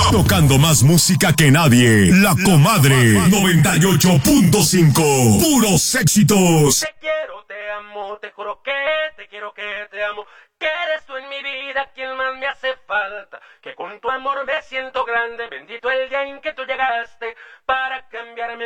Tocando más música que nadie. La Comadre 98.5. Puros éxitos. Te quiero, te amo, te juro que te quiero, que te amo. Que eres tú en mi vida quien más me hace falta. Que con tu amor me siento grande. Bendito el día en que tú llegaste para cambiarme